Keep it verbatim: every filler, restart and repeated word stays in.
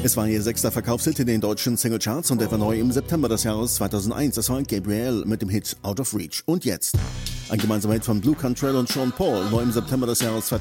Es war ihr sechster Verkaufshit in den deutschen Singlecharts und er war neu im September des Jahres zweitausendeins. Es war Gabrielle mit dem Hit Out of Reach. Und jetzt ein gemeinsamer Hit von Blue Cantrell und Sean Paul, neu im September des Jahres zweitausendeins.